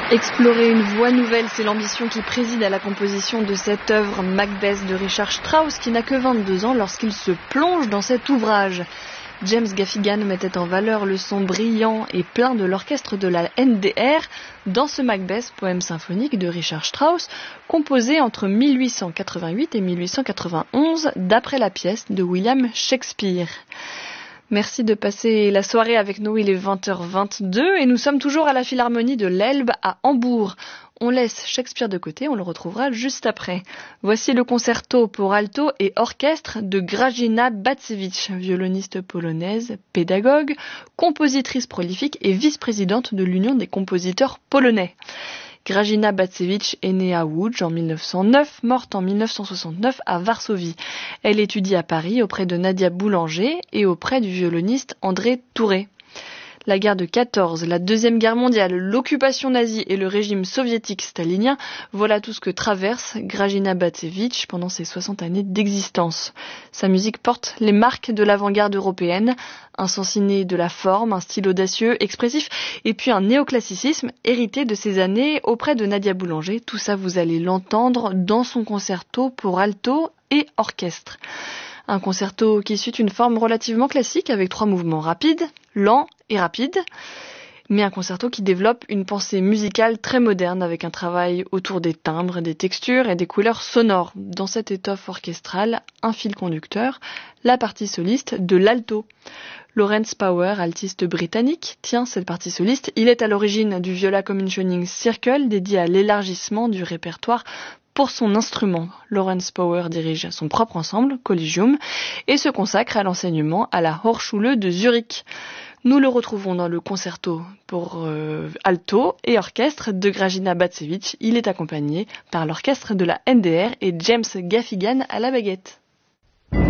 Explorer une voie nouvelle, c'est l'ambition qui préside à la composition de cette œuvre Macbeth de Richard Strauss, qui n'a que 22 ans lorsqu'il se plonge dans cet ouvrage. James Gaffigan mettait en valeur le son brillant et plein de l'orchestre de la NDR dans ce Macbeth, poème symphonique de Richard Strauss, composé entre 1888 et 1891 d'après la pièce de William Shakespeare. Merci de passer la soirée avec nous, il est 20h22 et nous sommes toujours à la Philharmonie de l'Elbe à Hambourg. On laisse Shakespeare de côté, on le retrouvera juste après. Voici le concerto pour alto et orchestre de Grażyna Bacewicz, violoniste polonaise, pédagogue, compositrice prolifique et vice-présidente de l'Union des compositeurs polonais. Grażyna Bacewicz est née à Łódź en 1909, morte en 1969 à Varsovie. Elle étudie à Paris auprès de Nadia Boulanger et auprès du violoniste André Touré. La guerre de 14, la Deuxième Guerre mondiale, l'occupation nazie et le régime soviétique stalinien, voilà tout ce que traverse Grażyna Bacewicz pendant ses 60 années d'existence. Sa musique porte les marques de l'avant-garde européenne, un sens inné de la forme, un style audacieux, expressif, et puis un néoclassicisme hérité de ces années auprès de Nadia Boulanger. Tout ça, vous allez l'entendre dans son concerto pour alto et orchestre. Un concerto qui suit une forme relativement classique avec 3 mouvements rapides, lents et rapides, mais un concerto qui développe une pensée musicale très moderne avec un travail autour des timbres, des textures et des couleurs sonores. Dans cette étoffe orchestrale, un fil conducteur, la partie soliste de l'alto. Lawrence Power, altiste britannique, tient cette partie soliste. Il est à l'origine du Viola Commissioning Circle dédié à l'élargissement du répertoire pour son instrument. Lawrence Power dirige son propre ensemble, Collegium, et se consacre à l'enseignement à la Hochschule de Zurich. Nous le retrouvons dans le concerto pour alto et orchestre de Grażyna Bacewicz. Il est accompagné par l'orchestre de la NDR et James Gaffigan à la baguette.